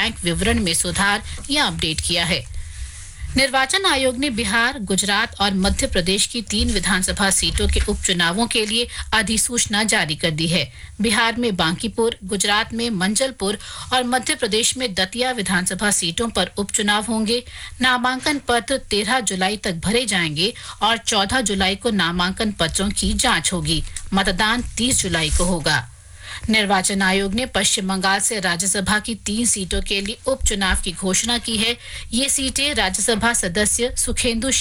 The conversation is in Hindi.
बैंक विवरण में सुधार या अपडेट किया है। निर्वाचन आयोग ने बिहार, गुजरात और मध्य प्रदेश की 3 विधानसभा सीटों के उपचुनावों के लिए अधिसूचना जारी कर दी है। बिहार में बांकीपुर, गुजरात में मंजलपुर और मध्य प्रदेश में दतिया विधानसभा सीटों पर उपचुनाव होंगे। नामांकन पत्र 13 जुलाई तक भरे जाएंगे और 14 जुलाई को नामांकन पत्रों की जांच होगी। मतदान 30 जुलाई को होगा। निर्वाचन आयोग ने पश्चिम बंगाल से राज्यसभा की 3 सीटों के लिए उपचुनाव की घोषणा की है। ये सीटें राज्यसभा सदस्य सुखेंदु